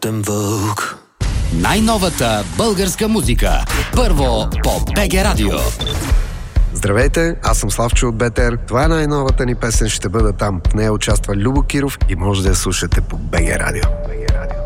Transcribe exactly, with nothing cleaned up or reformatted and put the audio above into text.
Captain Vogue. Най-новата българска музика. Първо по БГ Радио. Здравейте, аз съм Славчо от БТР. Това е най-новата ни песен, ще бъда там. В нея участва Любо Киров и може да я слушате по БГ Радио.